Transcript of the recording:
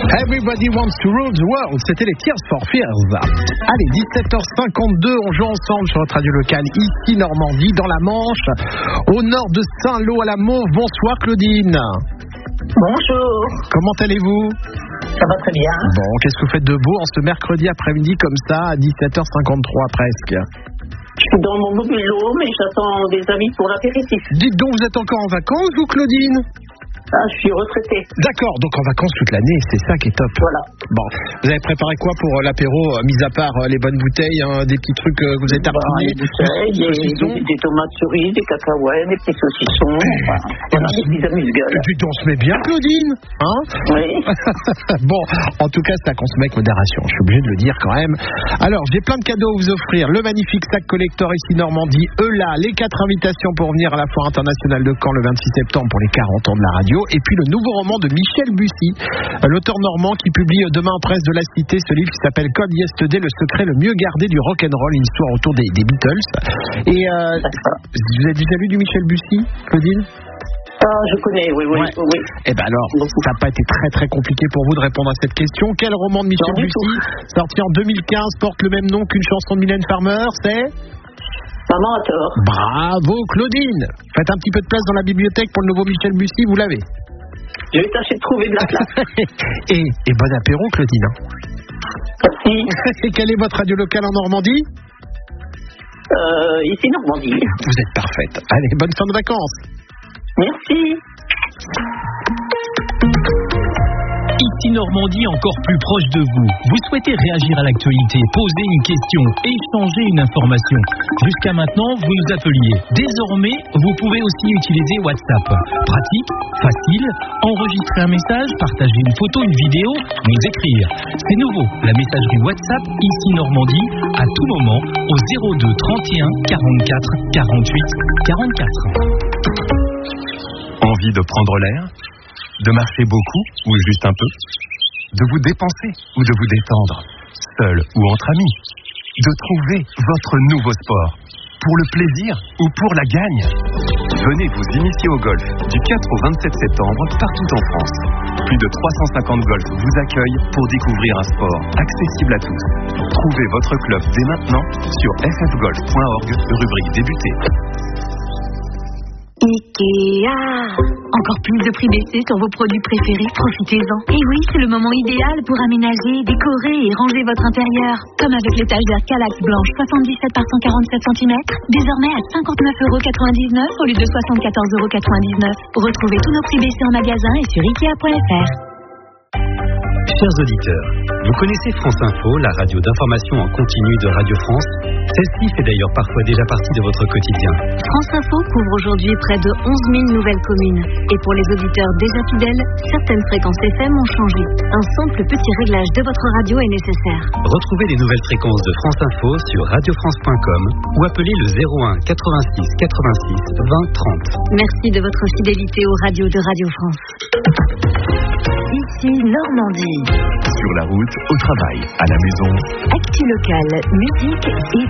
Everybody wants to rule the world. C'était les Tears for Fears. Allez, 17h52, on joue ensemble sur notre radio locale, ici Normandie, dans la Manche, au nord de Saint-Lô à la Mauve. Bonsoir Claudine. Bonjour. Comment allez-vous? Ça va très bien. Bon, qu'est-ce que vous faites de beau en ce mercredi après-midi comme ça, à 17h53 presque? Je suis dans mon vélo, mais j'attends des amis pour l'apéritif. Dites donc, vous êtes encore en vacances, vous Claudine? Ah, je suis retraitée. D'accord, donc en vacances toute l'année, c'est ça qui est top. Voilà. Bon, vous avez préparé quoi pour l'apéro, mis à part les bonnes bouteilles, des petits trucs que vous avez tartinés? Des bouteilles, des tomates cerises, des cacahuètes, des petits saucissons, des petits amuse-gueules. Puis on se met bien, Claudine, hein? Oui. Bon, en tout cas, c'est à consommer avec modération, je suis obligé de le dire quand même. Alors, j'ai plein de cadeaux à vous offrir. Le magnifique sac collector ici Normandie, les 4 invitations pour venir à la Foire internationale de Caen le 26 septembre pour les 40 ans de la radio. Et puis le nouveau roman de Michel Bussy, l'auteur normand qui publie demain en presse de la Cité ce livre qui s'appelle Code Yesterday, le secret le mieux gardé du rock'n'roll, une histoire autour des Beatles. Et vous avez déjà lu du Michel Bussy, Claudine? Je connais, oui. Eh ben alors, ça n'a pas été très très compliqué pour vous de répondre à cette question. Quel roman de Michel Bussy, sorti en 2015, porte le même nom qu'une chanson de Mylène Farmer? C'est Maman a tort. Bravo Claudine. Faites un petit peu de place dans la bibliothèque pour le nouveau Michel Bussy, vous l'avez. Je vais tâcher de trouver de la place. et bon apéro Claudine. Merci. Et quelle est votre radio locale en Normandie? Ici Normandie. Vous êtes parfaite. Allez, bonne fin de vacances. Merci. Ici Normandie, encore plus proche de vous. Vous souhaitez réagir à l'actualité, poser une question, échanger une information. Jusqu'à maintenant, vous nous appeliez. Désormais, vous pouvez aussi utiliser WhatsApp. Pratique, facile, enregistrer un message, partager une photo, une vidéo, nous écrire. C'est nouveau, la messagerie WhatsApp, ici Normandie, à tout moment, au 02 31 44 48 44. Envie de prendre l'air ? De marcher beaucoup ou juste un peu? De vous dépenser ou de vous détendre? Seul ou entre amis? De trouver votre nouveau sport? Pour le plaisir ou pour la gagne? Venez vous initier au golf du 4 au 27 septembre partout en France. Plus de 350 golfs vous accueillent pour découvrir un sport accessible à tous. Trouvez votre club dès maintenant sur ffgolf.org, rubrique débuter. Ikea. Encore plus de prix baissés sur vos produits préférés, profitez-en. Et oui, c'est le moment idéal pour aménager, décorer et ranger votre intérieur. Comme avec l'étagère Kallax blanche 77 par 147 cm, désormais à 59,99 € au lieu de 74,99 €. Retrouvez tous nos prix baissés en magasin et sur Ikea.fr. Chers auditeurs, vous connaissez France Info, la radio d'information en continu de Radio France? Celle-ci fait d'ailleurs parfois déjà partie de votre quotidien. France Info couvre aujourd'hui près de 11 000 nouvelles communes. Et pour les auditeurs déjà fidèles, certaines fréquences FM ont changé. Un simple petit réglage de votre radio est nécessaire. Retrouvez les nouvelles fréquences de France Info sur radiofrance.com ou appelez le 01 86 86 20 30. Merci de votre fidélité aux radios de Radio France. Ici Normandie. Sur la route, au travail, à la maison. Actu locale, musique et